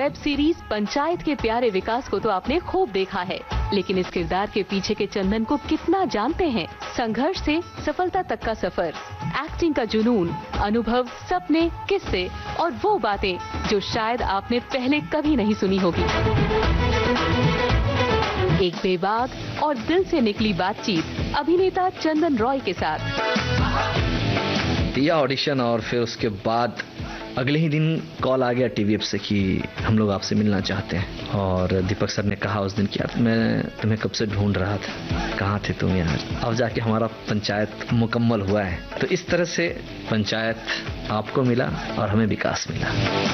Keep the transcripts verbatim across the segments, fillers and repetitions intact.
Web series panchayat के प्यारे विकास को तो आपने खूब देखा है, लेकिन इस किरदार के पीछे के चंदन को कितना जानते हैं? संघर्ष से सफलता तक का सफर, एक्टिंग का जुनून, अनुभव, सपने, किस्से और वो बातें जो शायद आपने पहले कभी नहीं सुनी होगी। एक बेबाक और दिल से निकली बातचीत अभिनेता चंदन रॉय के साथ। दिया ऑडिशन और फिर उसके बाद अगले ही दिन कॉल आ गया टीवीएफ से कि हम लोग आपसे मिलना चाहते हैं। और दीपक सर ने कहा उस दिन कि यार मैं तुम्हें कब से ढूंढ रहा था, कहाँ थे तुम यार, अब जाके हमारा पंचायत मुकम्मल हुआ है। तो इस तरह से पंचायत आपको मिला और हमें विकास मिला।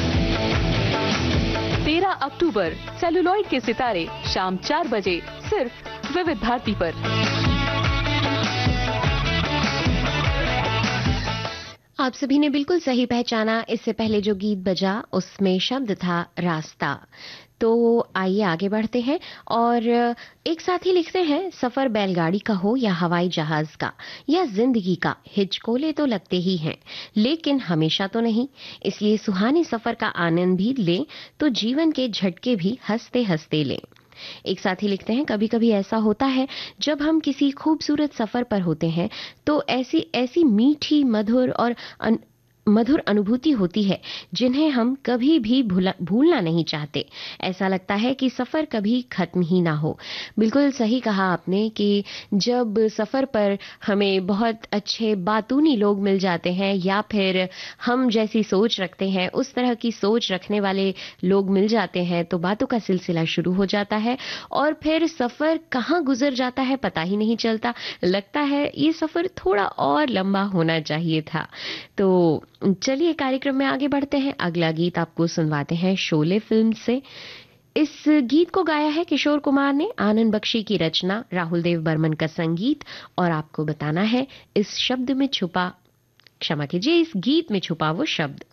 तेरह अक्टूबर सेलुलॉइड के सितारे शाम चार बजे सिर्फ विविध भारती पर। आप सभी ने बिल्कुल सही पहचाना। इससे पहले जो गीत बजा उसमें शब्द था रास्ता। तो आइए आगे बढ़ते हैं और एक साथी लिखते हैं, सफर बैलगाड़ी का हो या हवाई जहाज का या जिंदगी का, हिचकोले तो लगते ही हैं लेकिन हमेशा तो नहीं। इसलिए सुहाने सफर का आनंद भी लें तो जीवन के झटके भी हंसते हंसते लें। एक साथी लिखते हैं, कभी कभी ऐसा होता है जब हम किसी खूबसूरत सफर पर होते हैं तो ऐसी ऐसी मीठी मधुर और अन, मधुर अनुभूति होती है जिन्हें हम कभी भी भूला, भूलना नहीं चाहते। ऐसा लगता है कि सफर कभी खत्म ही ना हो। बिल्कुल सही कहा आपने कि जब सफर पर हमें बहुत अच्छे बातूनी लोग मिल जाते हैं या फिर हम जैसी सोच रखते हैं उस तरह की सोच रखने वाले लोग मिल जाते हैं तो बातों का सिलसिला शुरू हो जाता है और फिर सफर कहाँ गुजर जाता है पता ही नहीं चलता। लगता है ये सफर थोड़ा और लंबा होना चाहिए था। तो चलिए कार्यक्रम में आगे बढ़ते हैं। अगला गीत आपको सुनवाते हैं शोले फिल्म से। इस गीत को गाया है किशोर कुमार ने, आनंद बख्शी की रचना, राहुल देव बर्मन का संगीत। और आपको बताना है इस शब्द में छुपा, क्षमा कीजिए, इस गीत में छुपा वो शब्द।